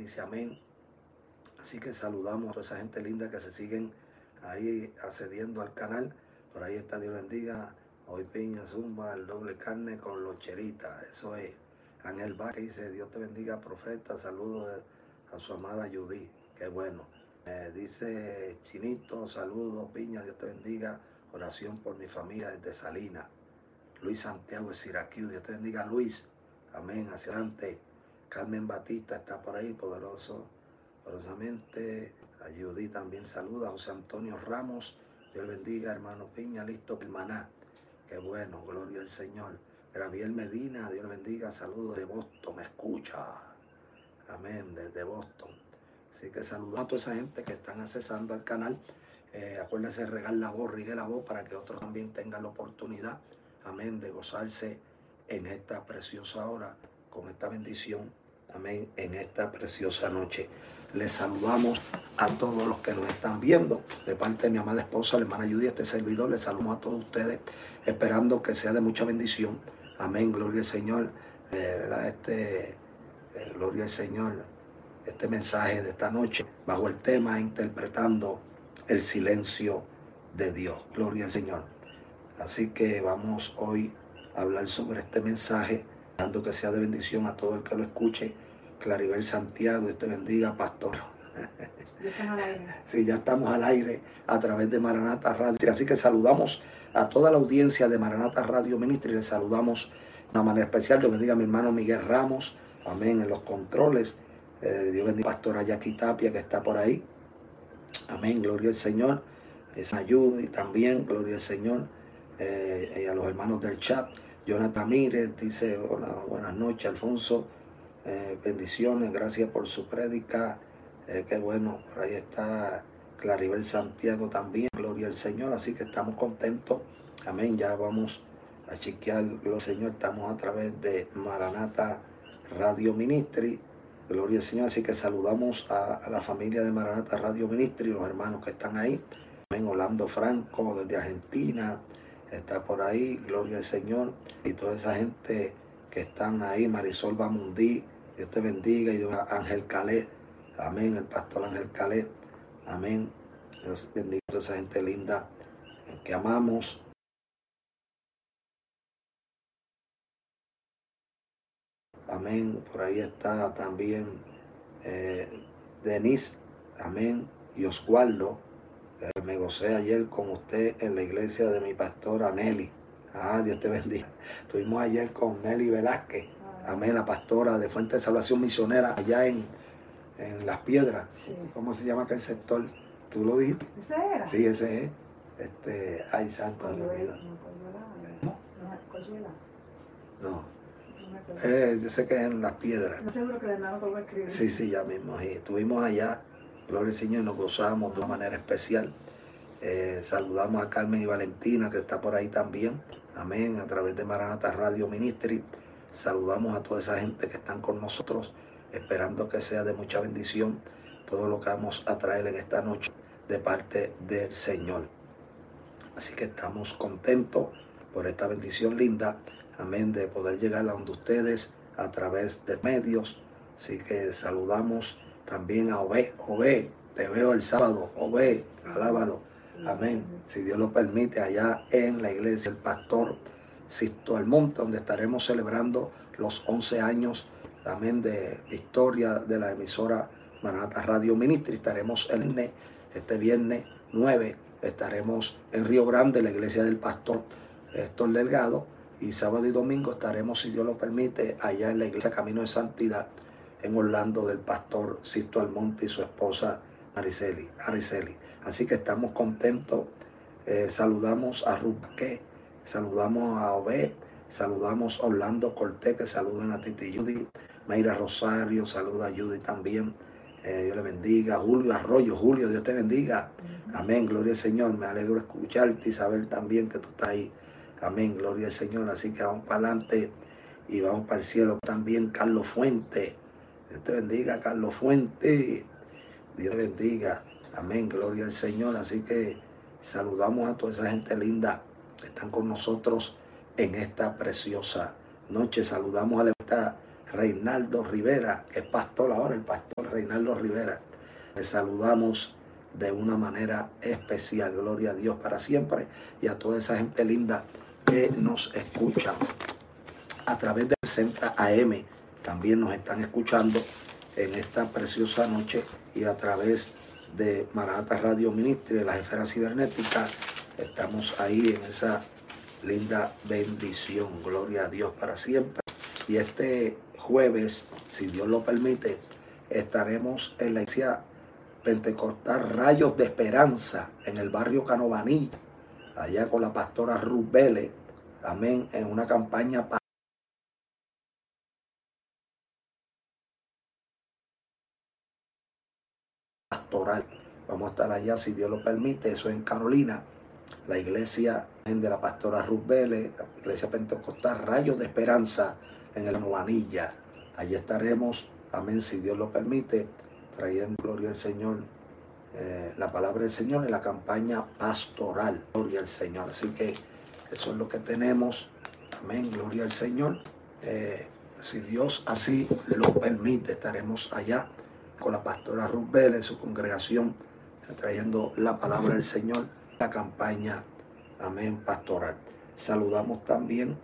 dice amén. Así que saludamos a toda esa gente linda que se siguen ahí accediendo al canal. Por ahí está, Dios bendiga. Hoy piña, zumba, el doble carne con locherita. Eso es. Ángel Vázquez dice, Dios te bendiga, profeta. Saludos a su amada Judy. Qué bueno. Dice Chinito, saludos, piña, Dios te bendiga. Oración por mi familia desde Salinas. Luis Santiago de Syracuse. Dios te bendiga, Luis. Amén. Hacia adelante. Carmen Batista está por ahí, poderosamente. A Judy también saluda. José Antonio Ramos. Dios bendiga, hermano Piña, listo, hermaná. Qué bueno, gloria al Señor. Gabriel Medina, Dios bendiga, saludos de Boston, me escucha. Amén, desde Boston. Así que saludos a toda esa gente que están accesando al canal. Acuérdense de regar la voz, rigue la voz para que otros también tengan la oportunidad, amén, de gozarse en esta preciosa hora, con esta bendición, amén, en esta preciosa noche. Les saludamos a todos los que nos están viendo. De parte de mi amada esposa, la hermana Judy, este servidor, les saludamos a todos ustedes, esperando que sea de mucha bendición. Amén, gloria al Señor. ¿Verdad? Gloria al Señor. Este mensaje de esta noche, bajo el tema interpretando el silencio de Dios. Gloria al Señor. Así que vamos hoy a hablar sobre este mensaje, dando que sea de bendición a todo el que lo escuche. Claribel Santiago, Dios te bendiga, pastor. Ya estamos al aire. Sí, ya estamos al aire a través de Maranata Radio. Así que saludamos a toda la audiencia de Maranata Radio Ministry. Les saludamos de una manera especial. Dios bendiga a mi hermano Miguel Ramos. Amén. En los controles. Dios bendiga a la pastora Jackie Tapia, que está por ahí. Amén. Gloria al Señor. Esa ayuda y también, gloria al Señor. Y a los hermanos del chat. Jonathan Ramírez dice, hola, buenas noches, Alfonso. Bendiciones, gracias por su prédica. Qué bueno, por ahí está Claribel Santiago también, gloria al Señor, así que estamos contentos, amén. Ya vamos a chequear, gloria al Señor, estamos a través de Maranata Radio Ministry, gloria al Señor, así que saludamos a la familia de Maranata Radio Ministry, los hermanos que están ahí, amén. Orlando Franco desde Argentina está por ahí, gloria al Señor, y toda esa gente que están ahí, Marisol Bamundí, Dios te bendiga, y Ángel Calé, amén, el pastor Ángel Calé, amén. Dios bendiga a toda esa gente linda que amamos. Amén. Por ahí está también Denise, amén, y Oswaldo. Me gocé ayer con usted en la iglesia de mi pastora Nelly. Dios te bendiga. Estuvimos ayer con Nelly Velázquez, amén, la pastora de Fuente de Salvación Misionera allá en Las Piedras. Sí. ¿Cómo se llama aquel sector? ¿Tú lo dijiste? ¿Ese era? Sí, ese es. Ay, santo de mi vida. Coyuela. No. No me acuerdo. Yo sé que es en Las Piedras. No seguro que el hermano te lo va a escribir. Sí, ya mismo. Sí. Estuvimos allá, gloria al Señor, y nos gozamos de una manera especial. Saludamos a Carmen y Valentina, que está por ahí también. Amén, a través de Maranata Radio Ministry. Saludamos a toda esa gente que están con nosotros, esperando que sea de mucha bendición todo lo que vamos a traer en esta noche de parte del Señor. Así que estamos contentos por esta bendición linda, amén, de poder llegar a donde ustedes a través de medios. Así que saludamos también a Obé, te veo el sábado, Obé, alábalo, amén, si Dios lo permite, allá en la iglesia del pastor Sisto Almonte, donde estaremos celebrando los 11 años, amén, de historia de la emisora Maranata Radio Ministry. Estaremos este viernes 9, estaremos en Río Grande, la iglesia del pastor Héctor Delgado, y sábado y domingo estaremos, si Dios lo permite, allá en la iglesia Camino de Santidad, en Orlando, del pastor Sisto Almonte y su esposa Ariceli. Así que estamos contentos. Saludamos a Rubque, saludamos a Obed, saludamos a Orlando Cortés, que saludan a Titi Judy, Mayra Rosario, saluda a Judy también. Dios le bendiga. Julio Arroyo, Julio, Dios te bendiga. Amén, gloria al Señor. Me alegro escucharte y saber también que tú estás ahí. Amén, gloria al Señor. Así que vamos para adelante y vamos para el cielo. También Carlos Fuente. Dios te bendiga, Carlos Fuente. Dios te bendiga. Amén, gloria al Señor. Así que saludamos a toda esa gente linda que están con nosotros en esta preciosa noche. Saludamos a la Reinaldo Rivera, que es pastor ahora, el pastor Reinaldo Rivera. Les saludamos de una manera especial. Gloria a Dios para siempre. Y a toda esa gente linda que nos escucha a través de 60 AM. También nos están escuchando en esta preciosa noche y a través de Maranata Radio Ministry, de las esferas cibernéticas. Estamos ahí en esa linda bendición. Gloria a Dios para siempre. Y este jueves, si Dios lo permite, estaremos en la iglesia Pentecostal Rayos de Esperanza en el barrio Canovaní, allá con la pastora Ruth Vélez, amén, en una campaña pastoral. Vamos a estar allá, si Dios lo permite, eso en Carolina, la iglesia de la pastora Ruth Vélez, la iglesia Pentecostal Rayos de Esperanza en el Novanilla. Allí estaremos, amén, si Dios lo permite, trayendo gloria al Señor, la palabra del Señor en la campaña pastoral. Gloria al Señor. Así que eso es lo que tenemos. Amén, gloria al Señor. Si Dios así lo permite, estaremos allá con la pastora Ruth Vélez, su congregación, trayendo la palabra del Señor, la campaña, amén, pastoral. Saludamos también,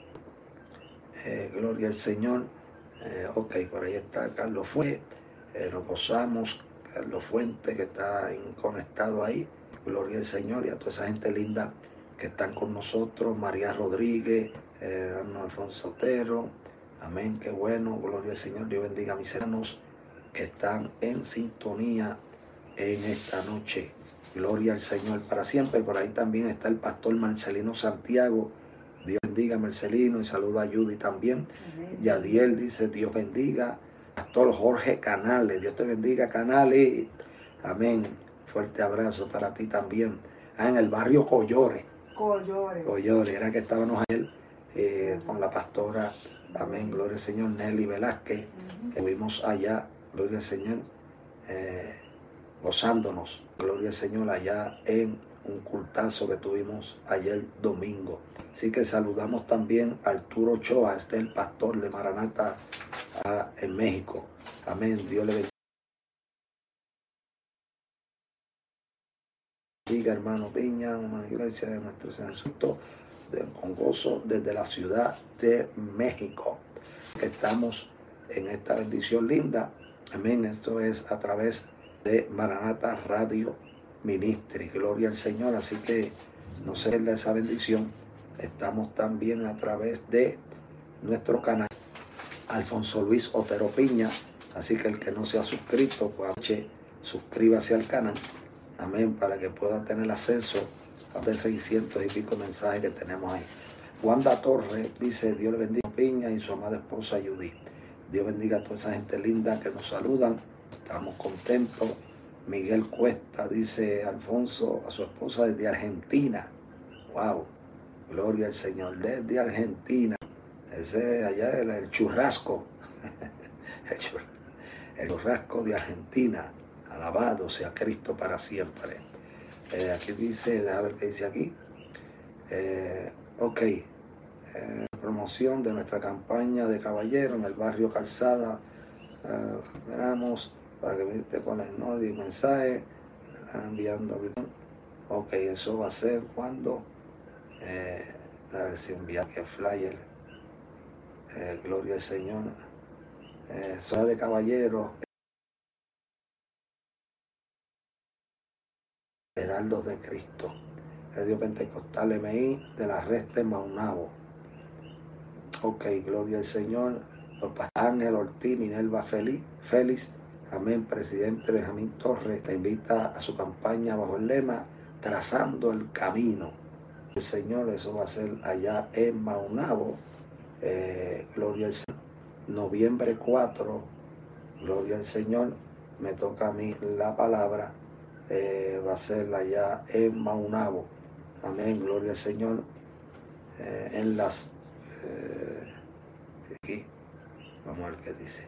gloria al Señor. Ok, por ahí está Carlos Fuente. Nos gozamos, Carlos Fuente, que está conectado ahí. Gloria al Señor, y a toda esa gente linda que están con nosotros. María Rodríguez, Alfonso Otero. Amén, qué bueno. Gloria al Señor. Dios bendiga a mis hermanos que están en sintonía en esta noche. Gloria al Señor para siempre. Por ahí también está el pastor Marcelino Santiago. Dios bendiga a Marcelino y saluda a Judy también. Yadiel dice Dios bendiga. Pastor Jorge Canales, Dios te bendiga, Canales. Amén. Fuerte abrazo para ti también. En el barrio Collores. Collores, era que estábamos ayer con la pastora, amén, gloria al Señor, Nelly Velázquez. Estuvimos allá, gloria al Señor, gozándonos, gloria al Señor, allá en un cultazo que tuvimos ayer domingo. Así que saludamos también a Arturo Ochoa, este es el pastor de Maranata en México. Amén, Dios le bendiga, hermano Piña, una iglesia de nuestro Señor con gozo desde la ciudad de México. Estamos en esta bendición linda. Amén, esto es a través de Maranata Radio Ministry. Gloria al Señor, así que no se pierda esa bendición. Estamos también a través de nuestro canal Alfonso Luis Otero Piña, así que el que no se ha suscrito, pues suscríbase al canal, amén, para que pueda tener acceso a los 600 y pico mensajes que tenemos ahí. Wanda Torres dice Dios le bendiga a Piña y su amada esposa Judy. Dios bendiga a toda esa gente linda que nos saludan, estamos contentos. Miguel Cuesta dice Alfonso a su esposa desde Argentina. Wow, gloria al Señor, desde Argentina. Ese allá el churrasco, el churrasco de Argentina. Alabado sea Cristo para siempre. Aquí dice, déjame ver qué dice aquí. Ok, promoción de nuestra campaña de caballero en el barrio Calzada. Esperamos para que visite con el no y mensaje. Están enviando. Ok, eso va a ser cuando. A ver si envía que flyer. Gloria al Señor. Zona de caballeros. Heraldos de Cristo. Radio Pentecostal MI de la Resta en Maunabo. Ok, gloria al Señor. Los pastores Ángel Ortiz, Minerva Félix. Amén. Presidente Benjamín Torres le invita a su campaña bajo el lema Trazando el Camino. El Señor, eso va a ser allá en Maunabo. Gloria al Señor. Noviembre 4, gloria al Señor. Me toca a mí la palabra. Va a ser allá en Maunabo. Amén, gloria al Señor. En las aquí, vamos a ver qué dice.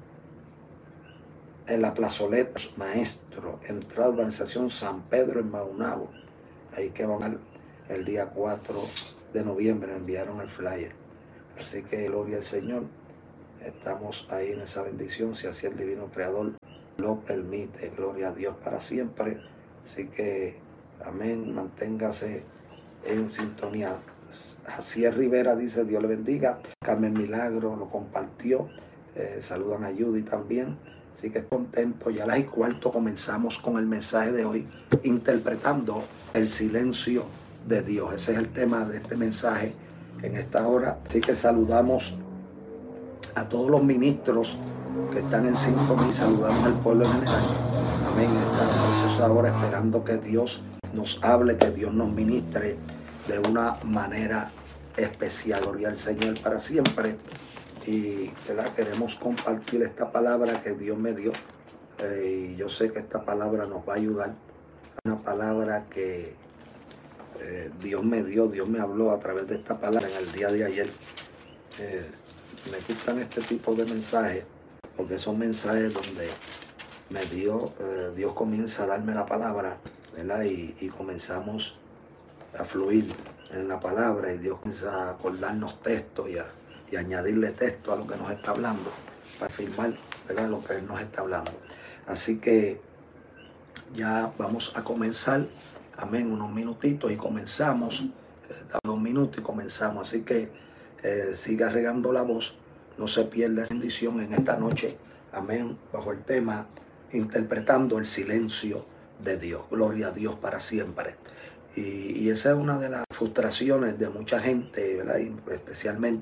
En la plazoleta Maestro, entrada urbanización San Pedro en Maunabo. Ahí que van el día 4 de noviembre, enviaron el flyer. Así que gloria al Señor. estamos ahí en esa bendición, si así el divino creador lo permite. Gloria a Dios para siempre. Así que, amén, manténgase en sintonía. Jaciel Rivera dice: Dios le bendiga. Carmen Milagro lo compartió. Saludan a Judy también. Así que contento. Ya a las 1:15 comenzamos con el mensaje de hoy, interpretando el silencio de Dios. Ese es el tema de este mensaje en esta hora. Así que saludamos a todos los ministros que están en sintonía y saludamos al pueblo en general. Amén. Esta preciosa hora, esperando que Dios nos hable, que Dios nos ministre de una manera especial. Gloria al Señor para siempre. Y queremos compartir esta palabra que Dios me dio. Y yo sé que esta palabra nos va a ayudar. Una palabra que Dios me dio, Dios me habló a través de esta palabra en el día de ayer. Me gustan este tipo de mensajes porque son mensajes donde Dios comienza a darme la palabra, ¿verdad? Y comenzamos a fluir en la palabra, y Dios comienza a acordarnos textos y añadirle texto a lo que nos está hablando para afirmar, ¿verdad?, lo que Él nos está hablando. Así que ya vamos a comenzar, amén, unos minutitos y comenzamos, 2 minutos y comenzamos. Así que siga regando la voz, no se pierda esa bendición en esta noche, amén, bajo el tema interpretando el silencio de Dios. Gloria a Dios para siempre. Y esa es una de las frustraciones de mucha gente, ¿verdad?, y especialmente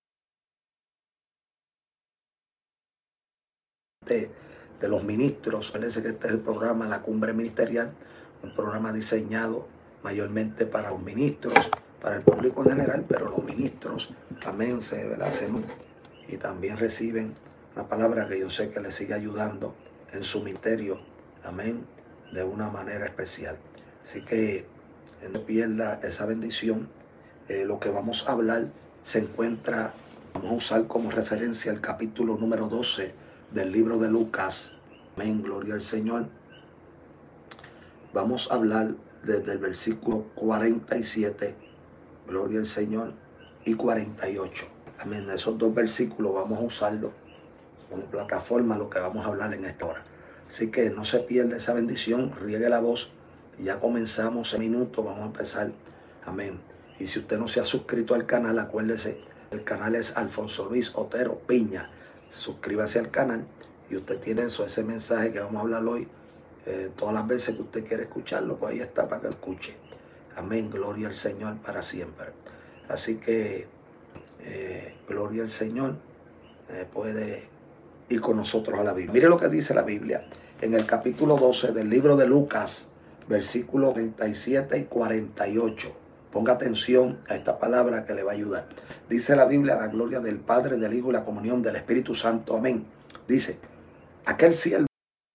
de los ministros. Parece que este es el programa La Cumbre Ministerial, un programa diseñado mayormente para los ministros, para el público en general, pero los ministros, amén, ¿verdad?, y también reciben una palabra que yo sé que les sigue ayudando en su ministerio, amén, de una manera especial. Así que no pierda esa bendición. Lo que vamos a hablar se encuentra, vamos a usar como referencia el capítulo número 12 del libro de Lucas. Amén, gloria al Señor. Vamos a hablar desde el versículo 47, gloria al Señor, y 48. Amén, esos 2 versículos vamos a usarlos como plataforma, lo que vamos a hablar en esta hora. Así que no se pierda esa bendición, riegue la voz. Ya comenzamos en minutos, vamos a empezar. Amén. Y si usted no se ha suscrito al canal, acuérdese, el canal es Alfonso Luis Otero Piña. Suscríbase al canal y usted tiene ese mensaje que vamos a hablar hoy. Todas las veces que usted quiere escucharlo, pues ahí está para que lo escuche. Amén, gloria al Señor para siempre. Así que, gloria al Señor, puede ir con nosotros a la Biblia. Mire lo que dice la Biblia en el capítulo 12 del libro de Lucas, versículos 37 y 48. Ponga atención a esta palabra que le va a ayudar. Dice la Biblia: la gloria del Padre, del Hijo y la comunión del Espíritu Santo. Amén. Dice: aquel siervo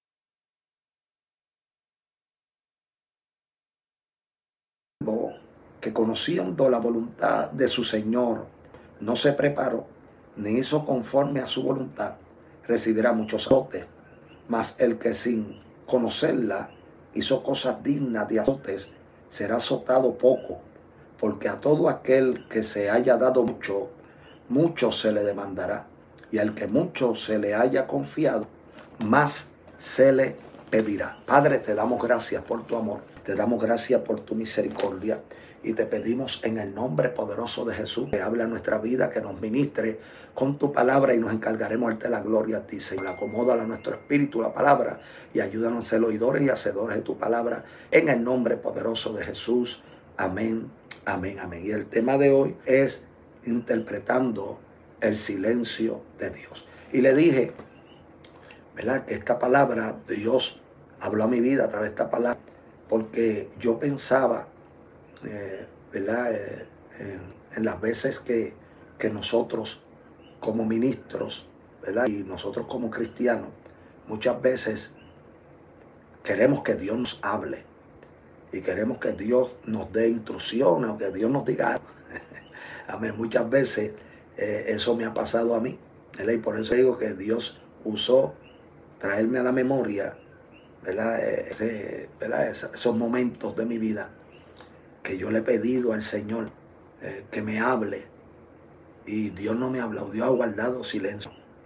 que conociendo la voluntad de su Señor no se preparó ni hizo conforme a su voluntad, recibirá muchos azotes. Mas el que sin conocerla hizo cosas dignas de azotes, será azotado poco. Porque a todo aquel que se haya dado mucho, mucho se le demandará. Y al que mucho se le haya confiado, más se le pedirá. Padre, te damos gracias por tu amor, te damos gracias por tu misericordia. Y te pedimos en el nombre poderoso de Jesús que hable a nuestra vida, que nos ministre con tu palabra, y nos encargaremos de darte la gloria a ti, Señor. Acomódala a nuestro espíritu la palabra y ayúdanos a ser oidores y hacedores de tu palabra en el nombre poderoso de Jesús. Amén, amén, amén. Y el tema de hoy es interpretando el silencio de Dios. Y le dije, ¿verdad?, que esta palabra, Dios habló a mi vida a través de esta palabra, porque yo pensaba, ¿verdad?, en las veces que nosotros como ministros, ¿verdad?, y nosotros como cristianos, muchas veces queremos que Dios nos hable y queremos que Dios nos dé instrucciones o que Dios nos diga algo. Amén. Muchas veces eso me ha pasado a mí, ¿verdad? Y por eso digo que Dios usó traerme a la memoria, ¿verdad?, esos momentos de mi vida que yo le he pedido al Señor que me hable, y Dios no me ha hablado. Dios ha guardado silencio.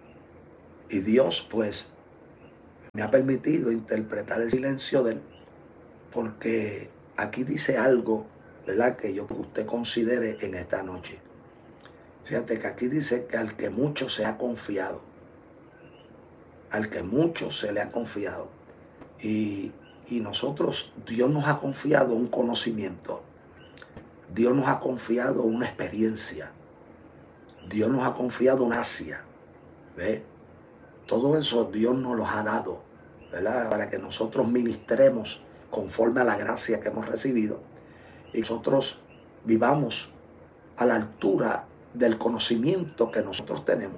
Y Dios pues me ha permitido interpretar el silencio de Él, porque aquí dice algo, ¿verdad?, que yo que usted considere en esta noche. Fíjate que aquí dice que al que mucho se ha confiado, al que mucho se le ha confiado. Y nosotros, Dios nos ha confiado un conocimiento, Dios nos ha confiado una experiencia, Dios nos ha confiado una gracia, ¿ve? Todo eso Dios nos los ha dado, ¿verdad?, para que nosotros ministremos conforme a la gracia que hemos recibido y nosotros vivamos a la altura del conocimiento que nosotros tenemos.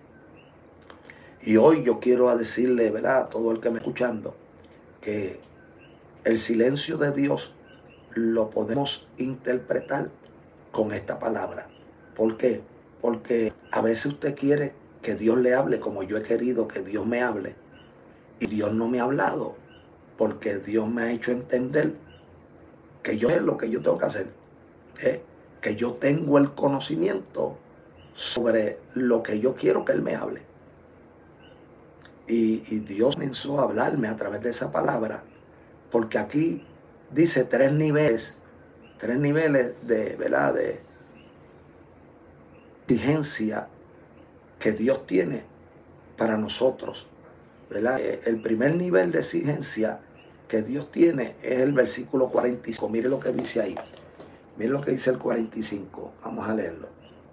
Y hoy yo quiero decirle, ¿verdad?, a todo el que me está escuchando, que el silencio de Dios lo podemos interpretar con esta palabra. ¿Por qué? Porque a veces usted quiere que Dios le hable como yo he querido que Dios me hable, y Dios no me ha hablado, porque Dios me ha hecho entender que yo sé lo que yo tengo que hacer, que yo tengo el conocimiento sobre lo que yo quiero que Él me hable. Y Dios comenzó a hablarme a través de esa palabra, porque aquí dice tres niveles de, ¿verdad?, de exigencia que Dios tiene para nosotros, ¿verdad? El primer nivel de exigencia que Dios tiene es el versículo 45. Mire lo que dice ahí. Mire lo que dice el 45. Vamos a leerlo.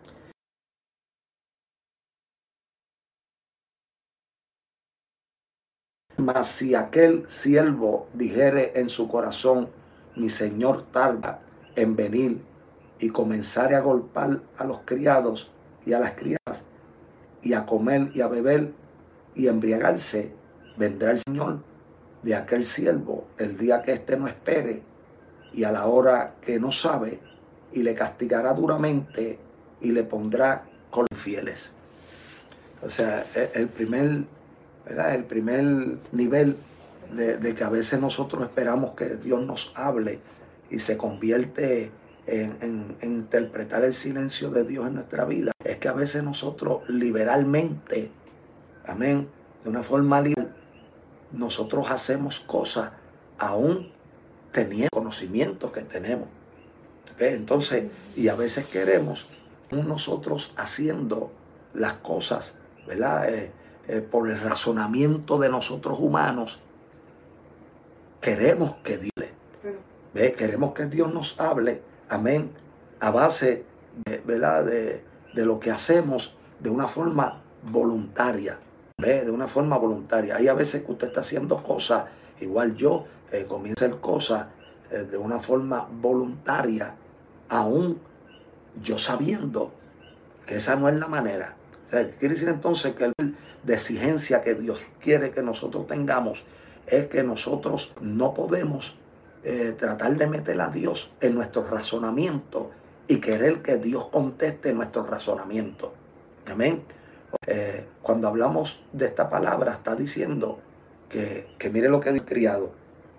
Mas si aquel siervo dijere en su corazón, mi señor tarda en venir, y comenzare a golpear a los criados y a las criadas, y a comer y a beber y a embriagarse, vendrá el Señor de aquel siervo el día que éste no espere y a la hora que no sabe, y le castigará duramente y le pondrá con los infieles. O sea, el primer, ¿verdad?, el primer nivel de que a veces nosotros esperamos que Dios nos hable y se convierte en interpretar el silencio de Dios en nuestra vida, es que a veces nosotros liberalmente, amén, de una forma liberal, nosotros hacemos cosas aún teniendo conocimiento que tenemos. ¿Ve? Entonces, y a veces queremos nosotros haciendo las cosas, ¿verdad?, por el razonamiento de nosotros humanos, queremos que Dios hable, ¿ve? Queremos que Dios nos hable, amén, a base de, ¿verdad?, de lo que hacemos de una forma voluntaria, ¿ve? De una forma voluntaria. Hay a veces que usted está haciendo cosas, igual yo, comienzo a hacer cosas de una forma voluntaria, aún yo sabiendo que esa no es la manera. O sea, quiere decir entonces que el de exigencia que Dios quiere que nosotros tengamos es que nosotros no podemos tratar de meter a Dios en nuestro razonamiento y querer que Dios conteste nuestro razonamiento. Amén. Cuando hablamos de esta palabra, está diciendo que mire lo que dice el criado.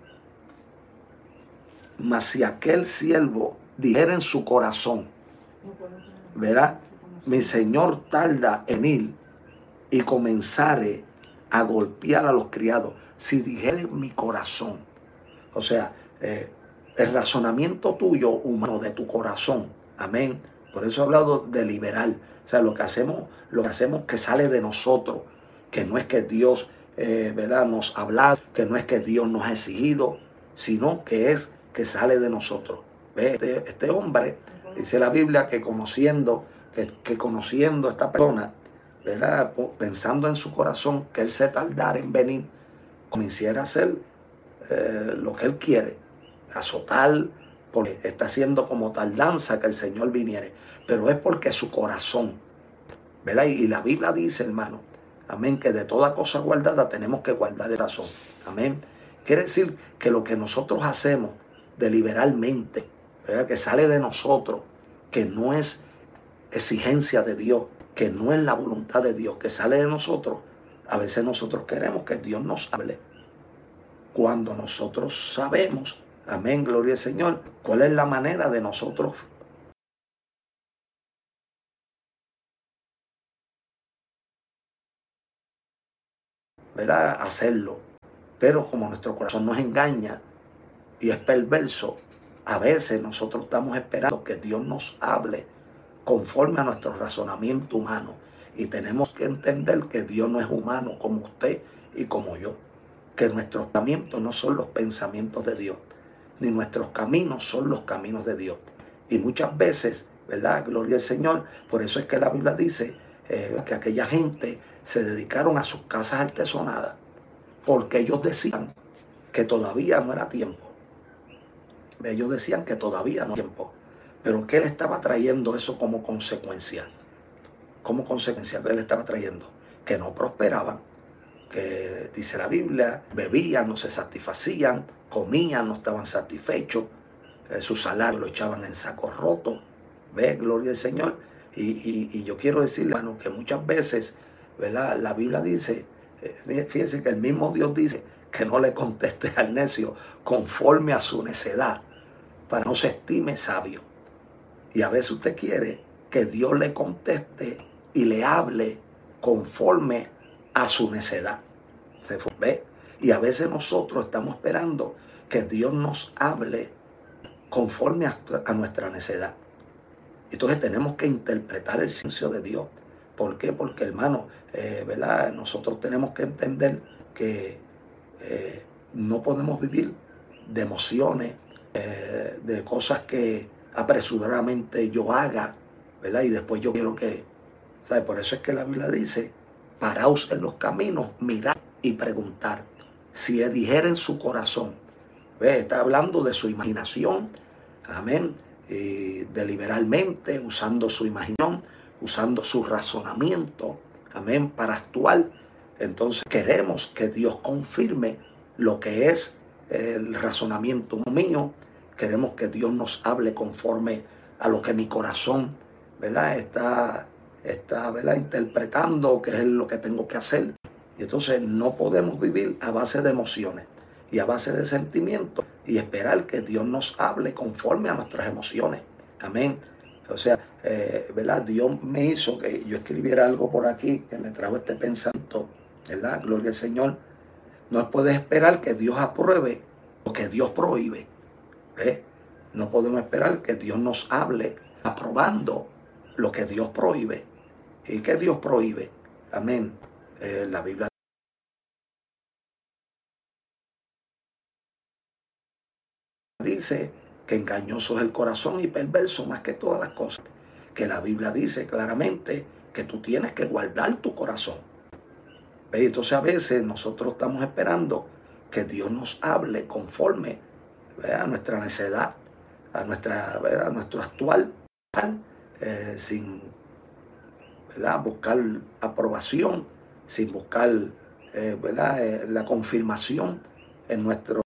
Mas si aquel siervo dijera en su corazón, verá, mi señor tarda en ir, y comenzare a golpear a los criados. Si dijere en mi corazón, o sea, el razonamiento tuyo, humano, de tu corazón, amén. Por eso he hablado de liberal. O sea, lo que hacemos que sale de nosotros, que no es que Dios, ¿verdad?, nos ha hablado, que no es que Dios nos ha exigido, sino que es que sale de nosotros. ¿Ve? Este hombre, dice la Biblia, que conociendo a esta persona, ¿verdad?, pensando en su corazón que él se tardara en venir, comenzara a hacer lo que él quiere, azotar, porque está haciendo como tardanza que el Señor viniere, pero es porque su corazón, ¿verdad? Y la Biblia dice, hermano, amén, que de toda cosa guardada tenemos que guardar el corazón, amén. Quiere decir que lo que nosotros hacemos deliberalmente, ¿verdad?, que sale de nosotros, que no es exigencia de Dios, que no es la voluntad de Dios, que sale de nosotros, a veces nosotros queremos que Dios nos hable, cuando nosotros sabemos, amén, gloria al Señor, cuál es la manera de nosotros ¿verdad?, hacerlo. Pero como nuestro corazón nos engaña y es perverso, a veces nosotros estamos esperando que Dios nos hable conforme a nuestro razonamiento humano. Y tenemos que entender que Dios no es humano como usted y como yo. Que nuestros pensamientos no son los pensamientos de Dios, ni nuestros caminos son los caminos de Dios. Y muchas veces, ¿verdad?, gloria al Señor, por eso es que la Biblia dice que aquella gente se dedicaron a sus casas artesonadas, porque ellos decían que todavía no era tiempo. Ellos decían que todavía no era tiempo. Pero ¿qué le estaba trayendo eso como consecuencia? Como consecuencia, ¿qué le estaba trayendo? Que no prosperaban, que dice la Biblia, bebían, no se satisfacían, comían, no estaban satisfechos, su salario lo echaban en sacos rotos. ¿Ve? Gloria al Señor. Y yo quiero decirle, hermano, que muchas veces, ¿verdad?, la Biblia dice, fíjense que el mismo Dios dice que no le conteste al necio conforme a su necedad, para no se estime sabio. Y a veces usted quiere que Dios le conteste y le hable conforme a su necedad. ¿Se ve? Y a veces nosotros estamos esperando que Dios nos hable conforme a nuestra necedad. Entonces tenemos que interpretar el silencio de Dios. ¿Por qué? Porque, hermano, ¿verdad?, nosotros tenemos que entender que no podemos vivir de emociones, de cosas que apresuradamente yo haga, ¿verdad?, y después yo quiero que, ¿sabe? Por eso es que la Biblia dice, paraos en los caminos, mirad y preguntar, si dijera en su corazón. ¿Ve? Está hablando de su imaginación, amén, y deliberalmente, usando su imaginación, usando su razonamiento, amén, para actuar. Entonces queremos que Dios confirme lo que es el razonamiento mío. Queremos que Dios nos hable conforme a lo que mi corazón, ¿verdad?, está ¿verdad?, interpretando, que es lo que tengo que hacer. Y entonces no podemos vivir a base de emociones y a base de sentimientos y esperar que Dios nos hable conforme a nuestras emociones. Amén. O sea, ¿verdad?, Dios me hizo que yo escribiera algo por aquí que me trajo este pensamiento, ¿verdad? Gloria al Señor. No puedes esperar que Dios apruebe lo que Dios prohíbe. ¿Ve? No podemos esperar que Dios nos hable aprobando lo que Dios prohíbe. ¿Y qué Dios prohíbe? Amén. La Biblia dice que engañoso es el corazón y perverso más que todas las cosas. Que la Biblia dice claramente que tú tienes que guardar tu corazón. ¿Ve? Entonces a veces nosotros estamos esperando que Dios nos hable conforme, ¿ve?, a nuestra necedad, a nuestro actual, sin, ¿verdad?, buscar aprobación, sin buscar la confirmación en nuestra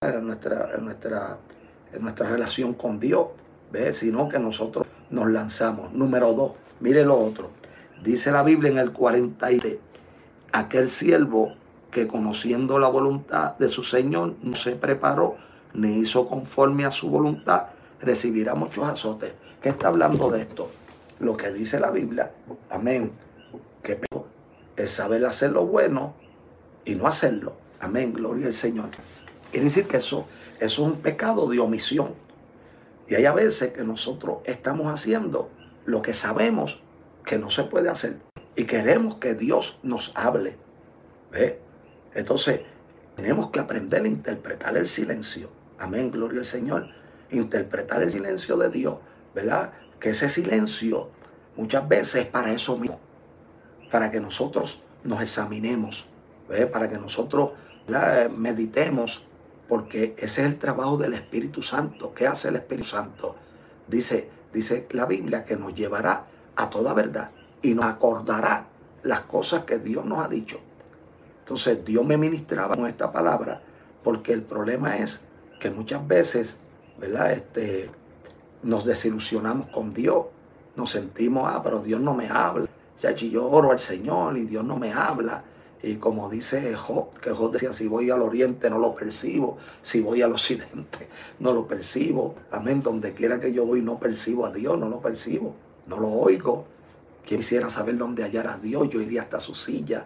relación con Dios, ¿ve?, sino que nosotros nos lanzamos. Número 2, mire lo otro. Dice la Biblia en el 47, aquel siervo que conociendo la voluntad de su Señor no se preparó ni hizo conforme a su voluntad, recibirá muchos azotes. ¿Qué está hablando de esto? Lo que dice la Biblia, amén, que es saber hacer lo bueno y no hacerlo. Amén, gloria al Señor. Quiere decir que eso es un pecado de omisión. Y hay a veces que nosotros estamos haciendo lo que sabemos que no se puede hacer y queremos que Dios nos hable. ¿Ve? Entonces tenemos que aprender a interpretar el silencio. Amén, gloria al Señor. Interpretar el silencio de Dios, ¿verdad? Que ese silencio muchas veces es para eso mismo, para que nosotros nos examinemos, ¿ve?, para que nosotros meditemos, porque ese es el trabajo del Espíritu Santo. ¿Qué hace el Espíritu Santo? Dice la Biblia que nos llevará a toda verdad y nos acordará las cosas que Dios nos ha dicho. Entonces Dios me ministraba con esta palabra, porque el problema es que muchas veces, ¿verdad?, nos desilusionamos con Dios, nos sentimos, pero Dios no me habla. Yo oro al Señor y Dios no me habla. Y como dice Job, que Job decía, si voy al oriente no lo percibo, si voy al occidente no lo percibo. Amén, donde quiera que yo voy no percibo a Dios, no lo percibo, no lo oigo. Quisiera saber dónde hallar a Dios, yo iría hasta su silla.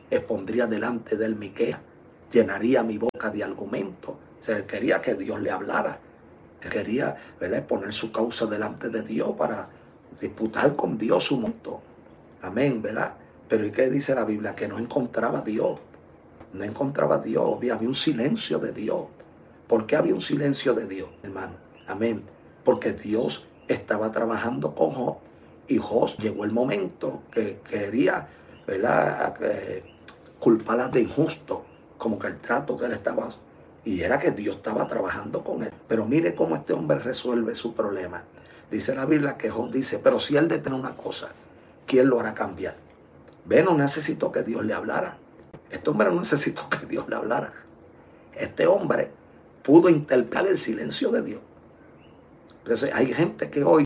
expondría delante de él mi queja, llenaría mi boca de argumentos. O sea, él quería que Dios le hablara. Él quería, ¿verdad?, poner su causa delante de Dios para disputar con Dios su momento. Amén, ¿verdad? Pero ¿y qué dice la Biblia? Que no encontraba a Dios. No encontraba a Dios. Había un silencio de Dios. ¿Por qué había un silencio de Dios, hermano? Amén. Porque Dios estaba trabajando con Job. Y Job llegó el momento que quería, ¿verdad?, culparla de injusto. Como que el trato que él estaba... Y era que Dios estaba trabajando con él. Pero mire cómo este hombre resuelve su problema. Dice la Biblia que Job dice, pero si él detiene una cosa, ¿quién lo hará cambiar? Ve, no necesitó que Dios le hablara. Este hombre no necesitó que Dios le hablara. Este hombre pudo interpretar el silencio de Dios. Entonces hay gente que hoy,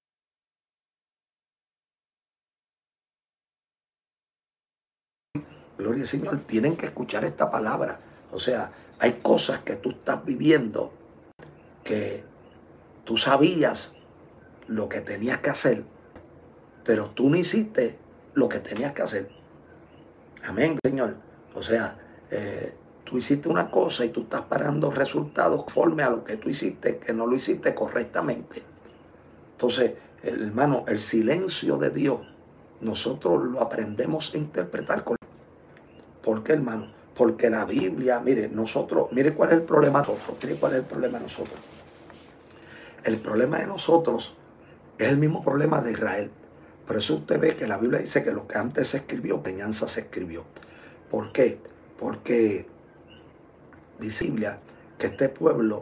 gloria al Señor, tienen que escuchar esta palabra. O sea, hay cosas que tú estás viviendo que tú sabías lo que tenías que hacer, pero tú no hiciste lo que tenías que hacer. Amén, Señor. O sea, tú hiciste una cosa y tú estás parando resultados conforme a lo que tú hiciste, que no lo hiciste correctamente. Entonces, hermano, el silencio de Dios, nosotros lo aprendemos a interpretar. ¿Por qué, hermano? Porque la Biblia, mire cuál es el problema de nosotros, mire cuál es el problema de nosotros. El problema de nosotros es el mismo problema de Israel. Por eso usted ve que la Biblia dice que lo que antes se escribió, enseñanza se escribió. ¿Por qué? Porque dice la Biblia que este pueblo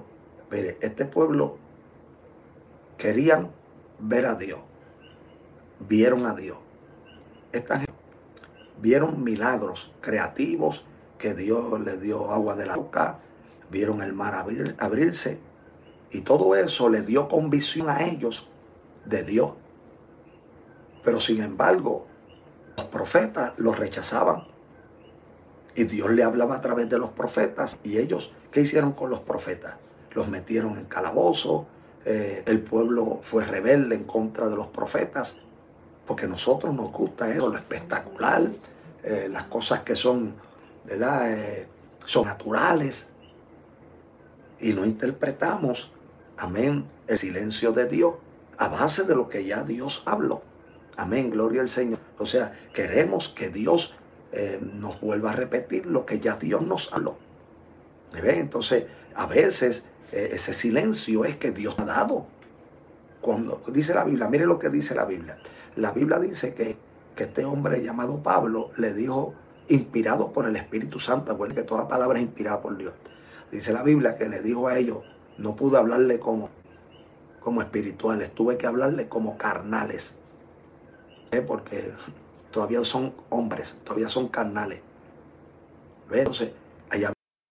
querían ver a Dios, vieron a Dios. Esta gente vieron milagros creativos, que Dios les dio agua de la roca, vieron el mar abrirse, y todo eso les dio convicción a ellos de Dios. Pero sin embargo, los profetas los rechazaban. Y Dios le hablaba a través de los profetas. Y ellos, ¿qué hicieron con los profetas? Los metieron en calabozo. El pueblo fue rebelde en contra de los profetas. Porque a nosotros nos gusta eso, lo espectacular. Las cosas que son, ¿verdad?, son naturales. Y no interpretamos, amén, el silencio de Dios a base de lo que ya Dios habló. Amén, gloria al Señor. O sea, queremos que Dios nos vuelva a repetir lo que ya Dios nos habló. ¿Ve? Entonces, a veces ese silencio es que Dios ha dado. Cuando dice la Biblia, mire lo que dice la Biblia. La Biblia dice que este hombre llamado Pablo le dijo, inspirado por el Espíritu Santo, porque toda palabra es inspirada por Dios. Dice la Biblia que le dijo a ellos, no pude hablarle como espirituales, tuve que hablarle como carnales. Porque todavía son hombres, todavía son carnales. ¿Ve? Entonces, hay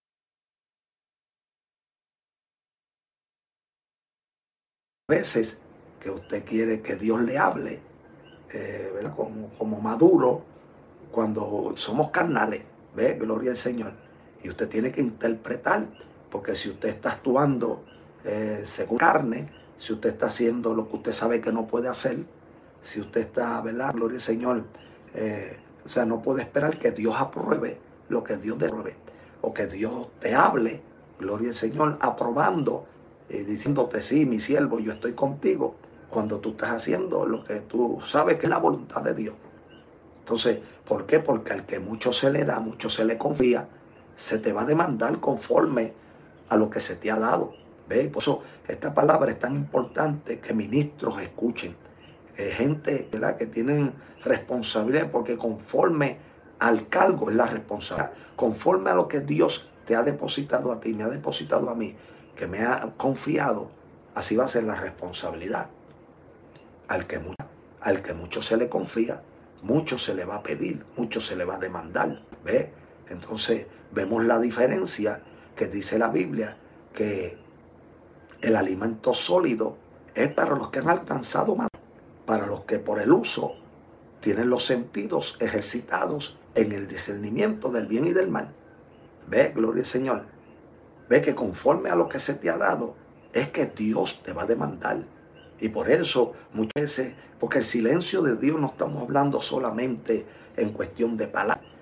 veces que usted quiere que Dios le hable, ¿verdad?, como maduro, cuando somos carnales. ¿Ve? Gloria al Señor. Y usted tiene que interpretar, porque si usted está actuando según carne, si usted está haciendo lo que usted sabe que no puede hacer, si usted está, ¿verdad?, gloria al Señor, o sea, no puede esperar que Dios apruebe lo que Dios te apruebe, o que Dios te hable, gloria al Señor, aprobando, diciéndote, sí, mi siervo, yo estoy contigo, cuando tú estás haciendo lo que tú sabes que es la voluntad de Dios. Entonces, ¿por qué? Porque al que mucho se le da, mucho se le confía, se te va a demandar conforme a lo que se te ha dado. ¿Ve? Por eso esta palabra es tan importante que ministros escuchen. Gente, ¿verdad?, que tienen responsabilidad, porque conforme al cargo es la responsabilidad. Conforme a lo que Dios te ha depositado a ti, me ha depositado a mí, que me ha confiado, así va a ser la responsabilidad. Al que mucho se le confía, mucho se le va a pedir, mucho se le va a demandar. ¿Ve? Entonces vemos la diferencia que dice la Biblia, que el alimento sólido es para los que han alcanzado más, para los que por el uso tienen los sentidos ejercitados en el discernimiento del bien y del mal. Ve, gloria al Señor. Ve que conforme a lo que se te ha dado, es que Dios te va a demandar. Y por eso, muchas veces, porque el silencio de Dios no estamos hablando solamente en cuestión de palabras,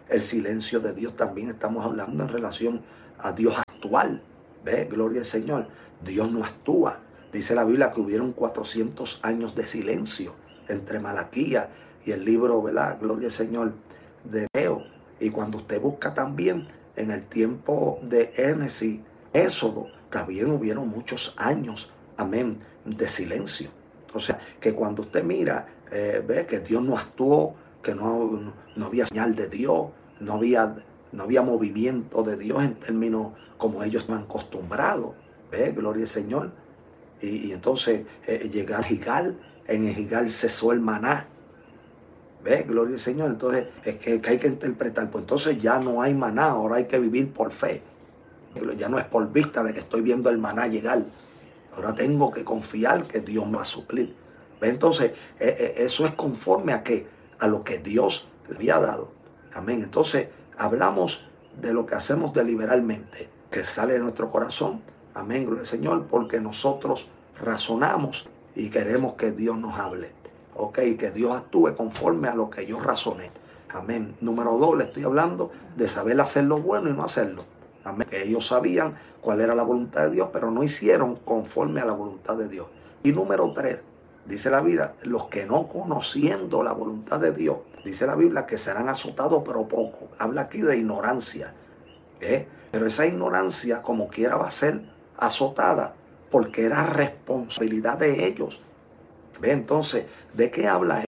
el silencio de Dios también estamos hablando en relación a Dios actual. ¿Ve? Gloria al Señor. Dios no actúa. Dice la Biblia que hubieron 400 años de silencio entre Malaquías y el libro, ¿verdad? Gloria al Señor, de Leo. Y cuando usted busca también en el tiempo de Génesis, Éxodo, también hubieron muchos años, amén, de silencio. O sea, que cuando usted mira, ve que Dios no actuó, que no había señal de Dios, no había movimiento de Dios en términos como ellos están acostumbrados. ¿Ve? Gloria al Señor. Y entonces llegar a Gigal, en el Gigal cesó el maná. ¿Ve? Gloria al Señor. Entonces es que hay que interpretar. Pues entonces ya no hay maná, ahora hay que vivir por fe. Ya no es por vista de que estoy viendo el maná llegar. Ahora tengo que confiar que Dios me va a suplir. ¿Ve? Entonces eso es conforme a qué? A lo que Dios le había dado. Amén. Entonces hablamos de lo que hacemos deliberalmente, que sale de nuestro corazón. Amén, gloria al Señor, porque nosotros razonamos y queremos que Dios nos hable. Ok, que Dios actúe conforme a lo que yo razoné. Amén. Número 2, le estoy hablando de saber hacer lo bueno y no hacerlo. Amén. Que ellos sabían cuál era la voluntad de Dios, pero no hicieron conforme a la voluntad de Dios. Y número 3, dice la Biblia, los que no conociendo la voluntad de Dios, dice la Biblia que serán azotados pero poco. Habla aquí de ignorancia. Pero esa ignorancia como quiera va a ser azotada porque era responsabilidad de ellos. ¿Ve? Entonces, ¿de qué habla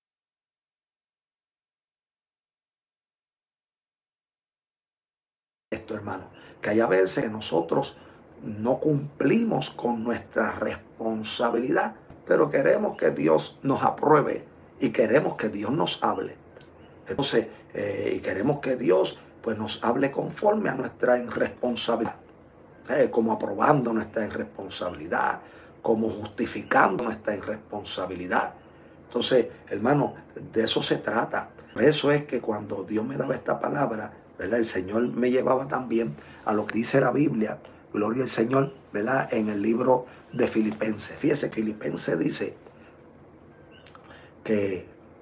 esto, hermano? Que hay a veces que nosotros no cumplimos con nuestra responsabilidad, pero queremos que Dios nos apruebe y queremos que Dios nos hable. Entonces, y queremos que Dios pues nos hable conforme a nuestra irresponsabilidad, como aprobando nuestra irresponsabilidad, como justificando nuestra irresponsabilidad. Entonces, hermano, de eso se trata. Por eso es que cuando Dios me daba esta palabra, ¿verdad? El Señor me llevaba también a lo que dice la Biblia, gloria al Señor, ¿verdad? En el libro de Filipenses. Fíjese, Filipenses dice que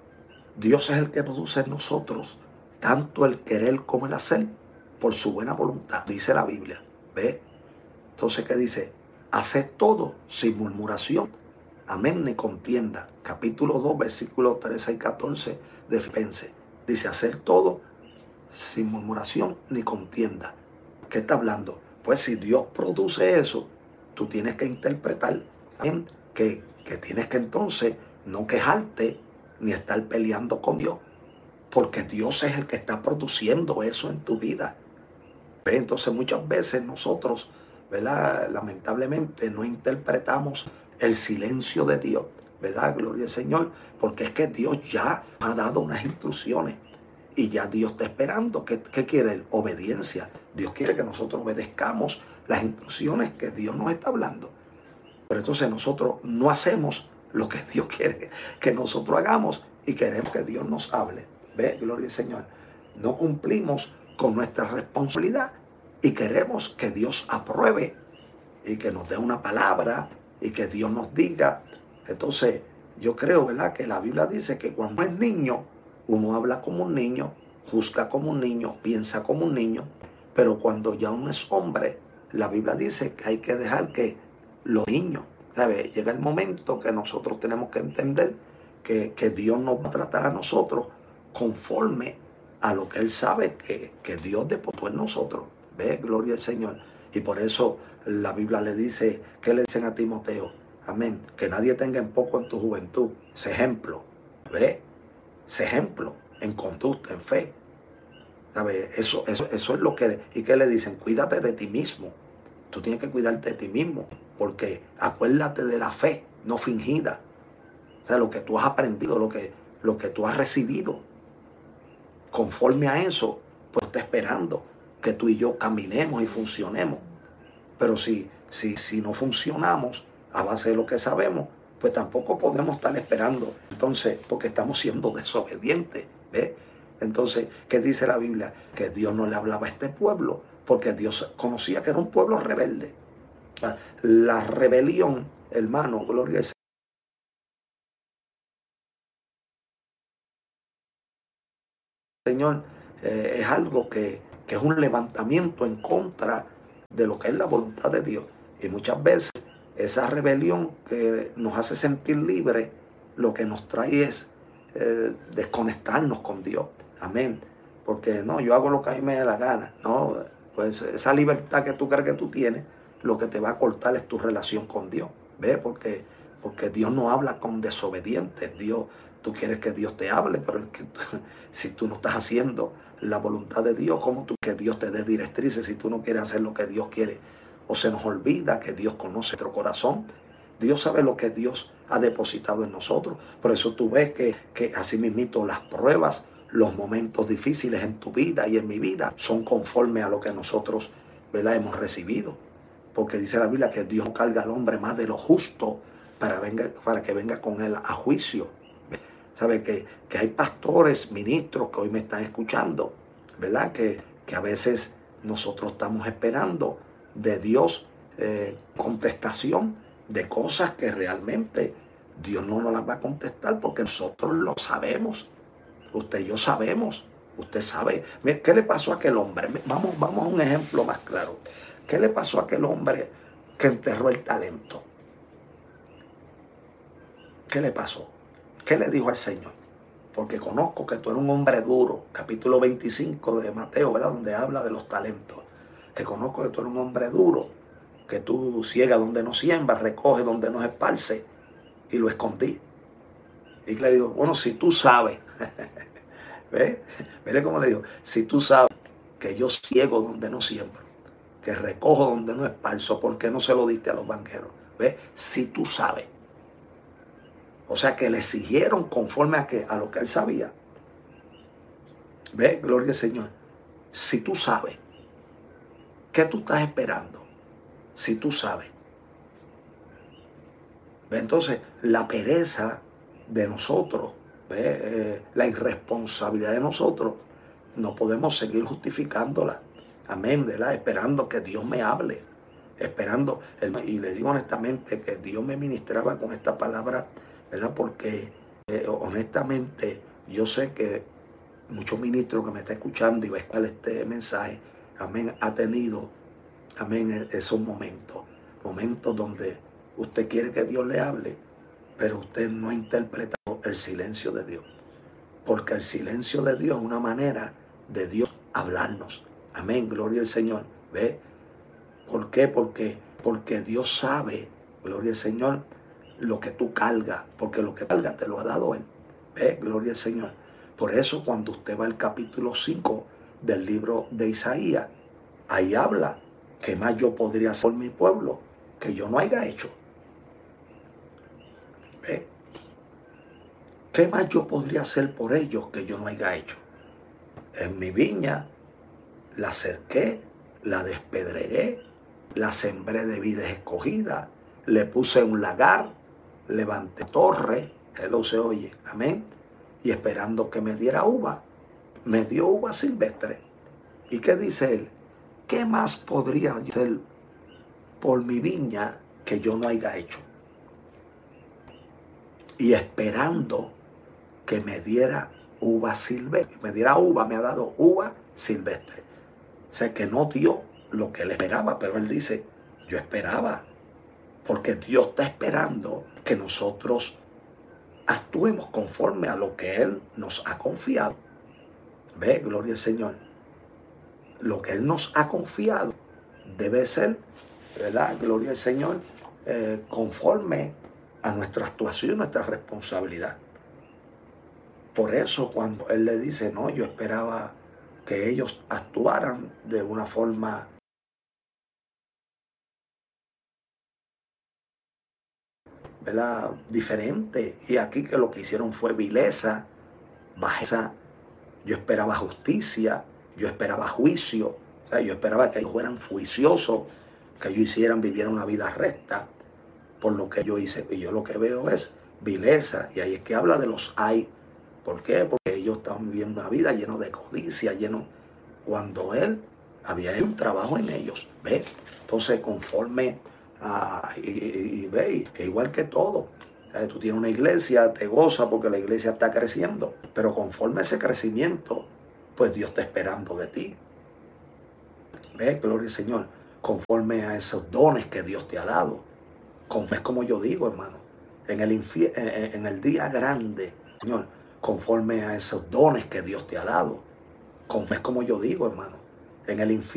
Dios es el que produce en nosotros tanto el querer como el hacer por su buena voluntad, dice la Biblia. ¿Ve? Entonces, ¿qué dice? Haced todo sin murmuración, amén, ni contienda. Capítulo 2, versículos 13 y 14 de Filipenses. Dice, hacer todo sin murmuración ni contienda. ¿Qué está hablando? Pues si Dios produce eso, tú tienes que interpretar, amén, que tienes que entonces no quejarte ni estar peleando con Dios, porque Dios es el que está produciendo eso en tu vida. Entonces muchas veces nosotros, ¿verdad? Lamentablemente no interpretamos el silencio de Dios, ¿verdad? Gloria al Señor, porque es que Dios ya ha dado unas instrucciones y ya Dios está esperando. ¿Qué quiere? Obediencia. Dios quiere que nosotros obedezcamos las instrucciones que Dios nos está hablando. Pero entonces nosotros no hacemos lo que Dios quiere que nosotros hagamos y queremos que Dios nos hable. ¿Ve? Gloria al Señor. No cumplimos con nuestra responsabilidad y queremos que Dios apruebe y que nos dé una palabra y que Dios nos diga. Entonces yo creo, ¿verdad?, que la Biblia dice que cuando es niño uno habla como un niño, juzga como un niño, piensa como un niño, pero cuando ya uno es hombre, la Biblia dice que hay que dejar que los niños, ¿sabe? Llega el momento que nosotros tenemos que entender que Dios nos va a tratar a nosotros conforme a lo que Él sabe que Dios depositó en nosotros. ¿Ve? Gloria al Señor. Y por eso la Biblia le dice, ¿qué le dicen a Timoteo? Amén. Que nadie tenga en poco en tu juventud. Sé ejemplo. ¿Ve? Sé ejemplo en conducta, en fe. ¿Sabe? Eso es lo que... ¿Y qué le dicen? Cuídate de ti mismo. Tú tienes que cuidarte de ti mismo. Porque acuérdate de la fe, no fingida. O sea, lo que tú has aprendido, lo que tú has recibido. Conforme a eso, pues está esperando que tú y yo caminemos y funcionemos. Pero si no funcionamos a base de lo que sabemos, pues tampoco podemos estar esperando. Entonces, porque estamos siendo desobedientes. ¿Ves? Entonces, ¿qué dice la Biblia? Que Dios no le hablaba a este pueblo, porque Dios conocía que era un pueblo rebelde. La rebelión, hermano, gloria al Señor, es algo que es un levantamiento en contra de lo que es la voluntad de Dios. Y muchas veces esa rebelión que nos hace sentir libres, lo que nos trae es desconectarnos con Dios. Amén. Porque no, yo hago lo que a mí me dé la gana. No, pues esa libertad que tú crees que tú tienes, lo que te va a cortar es tu relación con Dios. ¿Ves? Porque Dios no habla con desobedientes. Dios, tú quieres que Dios te hable, pero es que si tú no estás haciendo la voluntad de Dios, ¿cómo tú que Dios te dé directrices si tú no quieres hacer lo que Dios quiere? O se nos olvida que Dios conoce nuestro corazón. Dios sabe lo que Dios ha depositado en nosotros. Por eso tú ves que así mismito las pruebas, los momentos difíciles en tu vida y en mi vida son conforme a lo que nosotros, ¿verdad?, hemos recibido. Porque dice la Biblia que Dios carga al hombre más de lo justo para que venga con él a juicio. ¿Sabe? Que hay pastores, ministros que hoy me están escuchando, ¿verdad? Que a veces nosotros estamos esperando de Dios contestación de cosas que realmente Dios no nos las va a contestar porque nosotros lo sabemos. Usted y yo sabemos. Usted sabe. ¿Qué le pasó a aquel hombre? Vamos a un ejemplo más claro. ¿Qué le pasó a aquel hombre que enterró el talento? ¿Qué le pasó? ¿Qué le dijo al Señor? Porque conozco que tú eres un hombre duro. Capítulo 25 de Mateo, ¿verdad? Donde habla de los talentos. Que conozco que tú eres un hombre duro. Que tú ciegas donde no siembra, recoge donde no esparce. Y lo escondí. Y le digo, bueno, si tú sabes. ¿Ves? Mire cómo le digo. Si tú sabes que yo ciego donde no siembro, que recojo donde no esparzo, ¿por qué no se lo diste a los banqueros? ¿Ves? Si tú sabes. O sea que le exigieron conforme a lo que él sabía. ¿Ves? Gloria al Señor. Si tú sabes, ¿qué tú estás esperando? Si tú sabes. ¿Ves? Entonces, la pereza de nosotros, ¿ves? La irresponsabilidad de nosotros, no podemos seguir justificándola. Amén, ¿verdad? Esperando que Dios me hable. Esperando. Y le digo honestamente que Dios me ministraba con esta palabra, ¿verdad? Porque honestamente yo sé que muchos ministros que me están escuchando y va a escuchar este mensaje, amén, ha tenido, amén, esos momentos donde usted quiere que Dios le hable, pero usted no ha interpretado el silencio de Dios. Porque el silencio de Dios es una manera de Dios hablarnos. Amén, gloria al Señor. ¿Ve? ¿Por qué? Porque Dios sabe, gloria al Señor, lo que tú cargas, porque lo que cargas te lo ha dado Él. ¿Ve? Gloria al Señor. Por eso cuando usted va al capítulo 5 del libro de Isaías, ahí habla que más yo podría hacer por mi pueblo que yo no haya hecho. ¿Ve? ¿Qué más yo podría hacer por ellos que yo no haya hecho? En mi viña la cerqué, la despedregué, la sembré de vides escogidas, le puse un lagar, levanté torre, él lo se oye, amén, y esperando que me diera uva, me dio uva silvestre. ¿Y qué dice él? ¿Qué más podría yo hacer por mi viña que yo no haya hecho? Y esperando que me diera uva silvestre, me diera uva, me ha dado uva silvestre. O sea que no dio lo que él esperaba, pero él dice, yo esperaba, porque Dios está esperando que nosotros actuemos conforme a lo que Él nos ha confiado. Ve, gloria al Señor. Lo que Él nos ha confiado debe ser, ¿verdad? Gloria al Señor, conforme a nuestra actuación, nuestra responsabilidad. Por eso cuando Él le dice, no, yo esperaba que ellos actuaran de una forma ¿verdad? Diferente. Y aquí que lo que hicieron fue vileza, bajeza. Yo esperaba justicia, yo esperaba juicio. O sea, yo esperaba que ellos fueran juiciosos, que ellos vivieran una vida recta por lo que yo hice. Y yo lo que veo es vileza. Y ahí es que habla de los hay. ¿Por qué? Porque ellos estaban viviendo una vida llena de codicia, cuando Él había hecho un trabajo en ellos. ¿Ve? Entonces, conforme ve, igual que todo. Tú tienes una iglesia, te goza porque la iglesia está creciendo, pero conforme a ese crecimiento, pues Dios está esperando de ti. ¿Ves? Gloria al Señor. Conforme a esos dones que Dios te ha dado. Es como yo digo, hermano. En el día grande, Señor, conforme a esos dones que Dios te ha dado. Es como yo digo, hermano. En el infierno.